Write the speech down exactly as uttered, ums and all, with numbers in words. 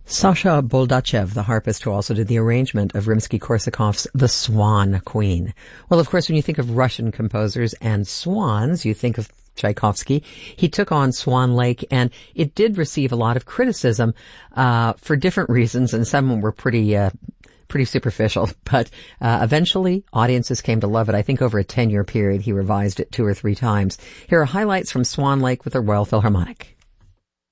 Sasha Boldachev, the harpist who also did the arrangement of Rimsky-Korsakov's The Swan Queen. Well, of course, when you think of Russian composers and swans, you think of Tchaikovsky. He took on Swan Lake, and it did receive a lot of criticism uh for different reasons, and some were pretty uh pretty superficial. But uh eventually, audiences came to love it. I think over a ten-year period, he revised it two or three times. Here are highlights from Swan Lake with the Royal Philharmonic.